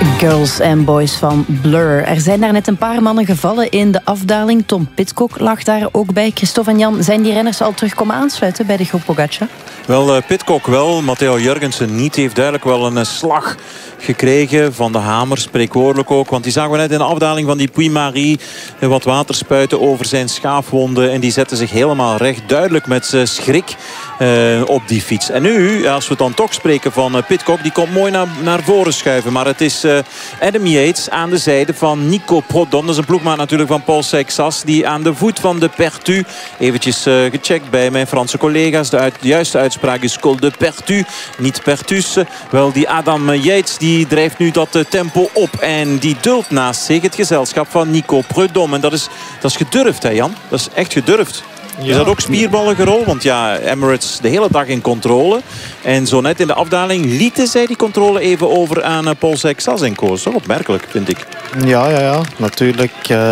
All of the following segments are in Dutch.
Girls and Boys van Blur. Er zijn daar net een paar mannen gevallen in de afdaling. Tom Pidcock lag daar ook bij. Christophe en Jan, zijn die renners al terug komen aansluiten bij de groep Pogacar? Wel, Pidcock wel. Matteo Jurgensen niet. Heeft duidelijk wel een slag gekregen van de hamer, spreekwoordelijk ook. Want die zagen we net in de afdaling van die Puy-Marie wat water spuiten over zijn schaafwonden. En die zetten zich helemaal recht, duidelijk met schrik op die fiets. En nu, als we dan toch spreken van Pidcock, die komt mooi naar voren schuiven. Maar het is Adam Yates aan de zijde van Nico Prodom. Dat is een ploegmaat natuurlijk van Paul Seixas, die aan de voet van de Pertu, eventjes gecheckt bij mijn Franse collega's, de juiste uitspraak is Col de Pertu, niet Pertus. Wel, die Adam Yates, die drijft nu dat tempo op en die duldt naast zich het gezelschap van Nico Prudhomme. En dat is gedurfd, hè Jan? Dat is echt gedurfd. Ja. Is dat ook spierballige rol? Want ja, Emirates de hele dag in controle. En zo net in de afdaling lieten zij die controle even over aan Paul Seixas en Co. Zo opmerkelijk, vind ik. Ja, natuurlijk.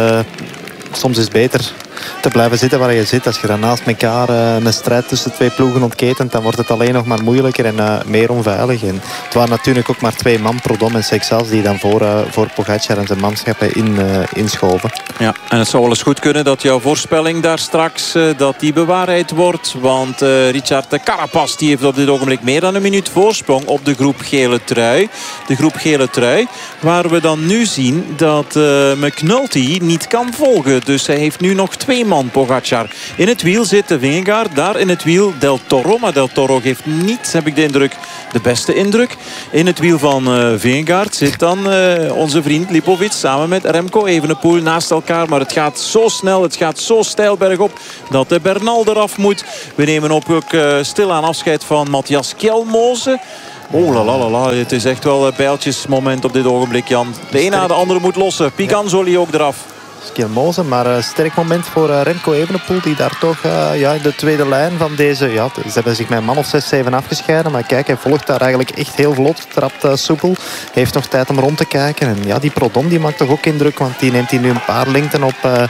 Soms is het beter te blijven zitten waar je zit. Als je dan naast elkaar een strijd tussen twee ploegen ontketent, dan wordt het alleen nog maar moeilijker en meer onveilig. En het waren natuurlijk ook maar twee man, Prudhomme en Seixas, die dan voor Pogacar en zijn manschappen inschoven. Ja, en het zou wel eens goed kunnen dat jouw voorspelling daar straks dat die bewaarheid wordt. Want Richard Carapaz die heeft op dit ogenblik meer dan een minuut voorsprong op de groep gele trui. De groep gele trui, waar we dan nu zien dat McNulty niet kan volgen. Dus hij heeft nu nog twee man, Pogacar. In het wiel zit de Vingegaard, daar in het wiel Del Toro. Maar Del Toro geeft niet, heb ik de indruk, de beste indruk. In het wiel van Vingegaard zit dan onze vriend Lipovic samen met Remco Evenepoel naast elkaar. Maar het gaat zo snel, het gaat zo steil bergop dat de Bernal eraf moet. We nemen ook stilaan afscheid van Matthias Kjelmoze. Oh la la la, het is echt wel een pijltjesmoment op dit ogenblik, Jan. De een na de andere moet lossen. Piganzoli ook eraf. Kjelmoze, maar een sterk moment voor Remco Evenepoel, die daar toch in de tweede lijn van deze... Ja, ze hebben zich met een man of 6, 7 afgescheiden. Maar kijk, hij volgt daar eigenlijk echt heel vlot. Trapt soepel. Heeft nog tijd om rond te kijken. En ja, die Prudhomme die maakt toch ook indruk, want die neemt hier nu een paar lengten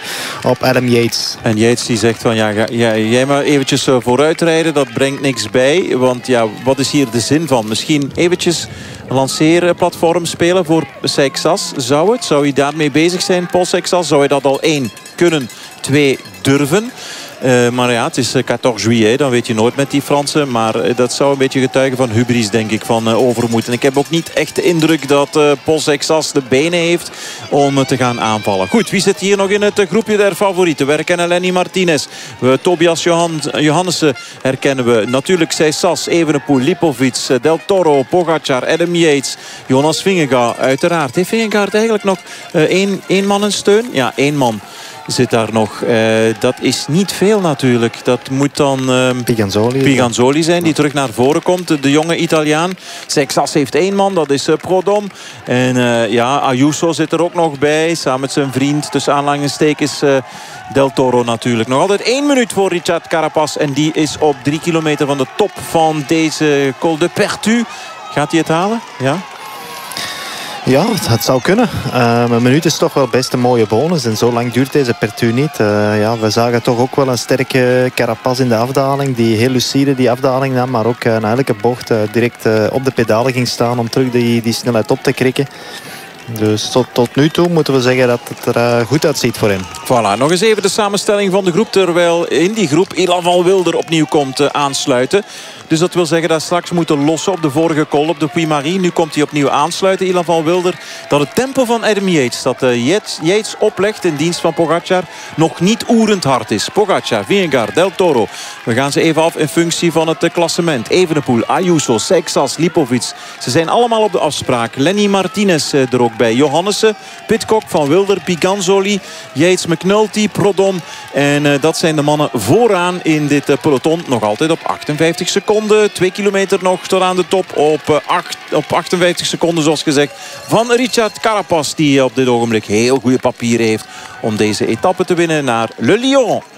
op Adam Yates. En Yates die zegt van, ja, jij maar eventjes vooruit rijden, dat brengt niks bij. Want ja, wat is hier de zin van? Misschien eventjes een lanceerplatform spelen voor Seixas. Zou het? Zou hij daarmee bezig zijn, Paul Seixas? Zou hij dat al 1 kunnen, 2 durven? Maar ja, het is 14 juillet, dan weet je nooit met die Fransen. Maar dat zou een beetje getuigen van hubris, denk ik, van overmoed. En ik heb ook niet echt de indruk dat Paul Seixas de benen heeft om te gaan aanvallen. Goed, wie zit hier nog in het groepje der favorieten? We herkennen Lenny Martinez. Tobias Johannessen herkennen we. Natuurlijk Seixas, Evenepoel, Lipovic, Del Toro, Pogacar, Adam Yates, Jonas Vingegaard. Uiteraard. Heeft Vingegaard eigenlijk nog één man een steun? Ja, 1 man zit daar nog. Dat is niet veel natuurlijk. Dat moet dan Piganzoli zijn, die terug naar voren komt. De jonge Italiaan. Seixas heeft 1 man, dat is Prudhomme. En Ayuso zit er ook nog bij. Samen met zijn vriend. Tussen aanhalingstekens Del Toro natuurlijk. Nog altijd 1 minuut voor Richard Carapaz. En die is op 3 kilometer van de top van deze Col de Pertu. Gaat hij het halen? Ja. Ja, het zou kunnen. Een minuut is toch wel best een mooie bonus. En zo lang duurt deze Pertu niet. We zagen toch ook wel een sterke Carapaz in de afdaling. Die heel lucide die afdaling nam. Maar ook na elke bocht direct op de pedalen ging staan. Om terug die snelheid op te krikken. Dus tot nu toe moeten we zeggen dat het er goed uitziet voor hem. Voilà, nog eens even de samenstelling van de groep. Terwijl in die groep Ilan van Wilder opnieuw komt aansluiten. Dus dat wil zeggen dat straks moeten lossen op de vorige col op de Puy-Marie. Nu komt hij opnieuw aansluiten, Ilan van Wilder. Dat het tempo van Adam Yates, dat Yates oplegt in dienst van Pogacar, nog niet oerend hard is. Pogacar, Vingegaard, Del Toro. We gaan ze even af in functie van het klassement. Evenepoel, Ayuso, Seixas, Lipovic. Ze zijn allemaal op de afspraak. Lenny Martinez er ook bij. Johannessen, Pidcock, Van Wilder, Piganzoli, Yates, McNulty, Prudhomme. En dat zijn de mannen vooraan in dit peloton. Nog altijd op 58 seconden. 2 kilometer nog tot aan de top op 58 seconden zoals gezegd van Richard Carapaz, die op dit ogenblik heel goede papieren heeft om deze etappe te winnen naar Le Lion.